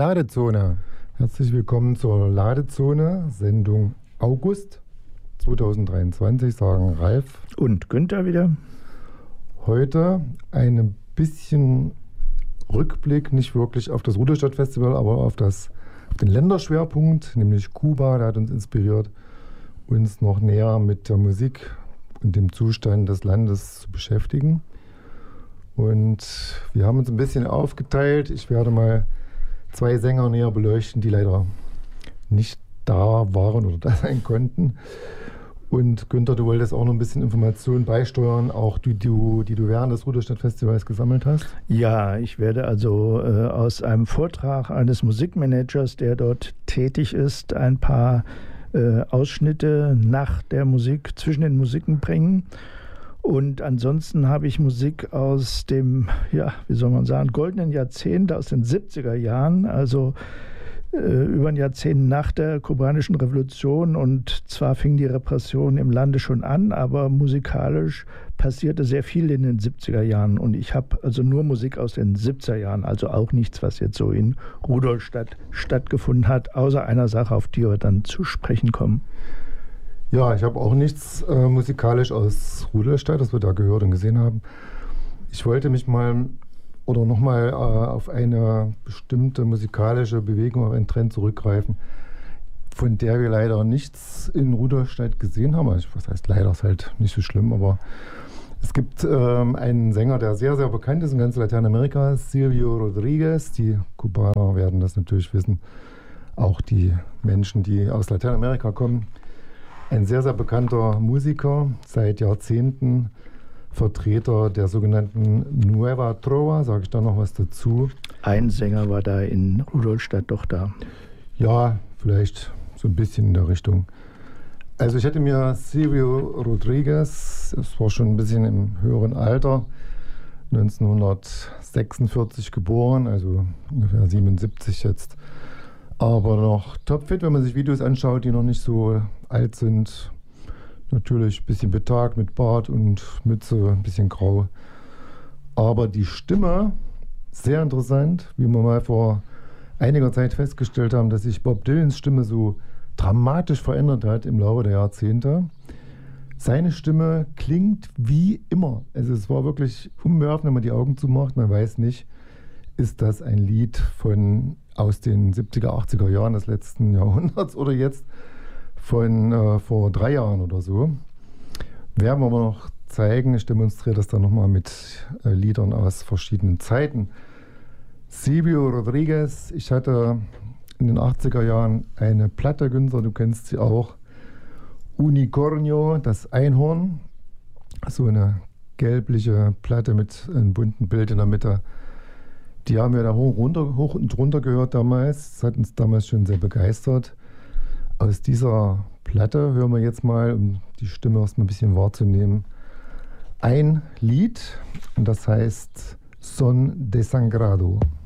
Ladezone. Herzlich willkommen zur Ladezone, Sendung August 2023, sagen Ralf und Günther wieder. Heute ein bisschen Rückblick, nicht wirklich auf das Rudolstadt-Festival, aber auf den Länderschwerpunkt, nämlich Kuba. Der hat uns inspiriert, uns noch näher mit der Musik und dem Zustand des Landes zu beschäftigen. Und wir haben uns ein bisschen aufgeteilt. Ich werde mal 2 Sänger näher beleuchten, die leider nicht da waren oder da sein konnten. Und Günther, du wolltest auch noch ein bisschen Informationen beisteuern, auch die du während des Rudolstadt-Festivals gesammelt hast? Ja, ich werde also aus einem Vortrag eines Musikmanagers, der dort tätig ist, ein paar Ausschnitte nach der Musik, zwischen den Musiken bringen. Und ansonsten habe ich Musik aus dem, wie soll man sagen, goldenen Jahrzehnt, aus den 70er Jahren, also über ein Jahrzehnt nach der kubanischen Revolution. Und zwar fing die Repression im Lande schon an, aber musikalisch passierte sehr viel in den 70er Jahren. Und ich habe also nur Musik aus den 70er Jahren, also auch nichts, was jetzt so in Rudolstadt stattgefunden hat, außer einer Sache, auf die wir dann zu sprechen kommen. Ja, ich habe auch nichts musikalisch aus Rudolstadt, das wir da gehört und gesehen haben. Ich wollte mich nochmal auf eine bestimmte musikalische Bewegung, auf einen Trend zurückgreifen, von der wir leider nichts in Rudolstadt gesehen haben. Was heißt leider, ist halt nicht so schlimm, aber es gibt einen Sänger, der sehr, sehr bekannt ist in ganz Lateinamerika, Silvio Rodríguez. Die Kubaner werden das natürlich wissen, auch die Menschen, die aus Lateinamerika kommen. Ein sehr, sehr bekannter Musiker, seit Jahrzehnten Vertreter der sogenannten Nueva Trova, sage ich da noch was dazu. Ein Sänger war da in Rudolstadt doch da. Ja, vielleicht so ein bisschen in der Richtung. Also ich hätte mir Silvio Rodríguez, das war schon ein bisschen im höheren Alter, 1946 geboren, also ungefähr 77 jetzt, aber noch topfit, wenn man sich Videos anschaut, die noch nicht so alt sind. Natürlich ein bisschen betagt mit Bart und Mütze, ein bisschen grau. Aber die Stimme, sehr interessant, wie wir mal vor einiger Zeit festgestellt haben, dass sich Bob Dylans Stimme so dramatisch verändert hat im Laufe der Jahrzehnte. Seine Stimme klingt wie immer. Also es war wirklich umwerfend, wenn man die Augen zumacht. Man weiß nicht, ist das ein Lied aus den 70er, 80er Jahren des letzten Jahrhunderts oder jetzt von vor 3 Jahren oder so. Werden wir aber noch zeigen. Ich demonstriere das dann nochmal mit Liedern aus verschiedenen Zeiten. Silvio Rodríguez, ich hatte in den 80er Jahren eine Platte, Günther, du kennst sie auch. Unicornio, das Einhorn. So eine gelbliche Platte mit einem bunten Bild in der Mitte. Die haben wir da hoch und runter gehört damals. Das hat uns damals schon sehr begeistert. Aus dieser Platte hören wir jetzt mal, um die Stimme erstmal ein bisschen wahrzunehmen, ein Lied, und das heißt Son Desangrado.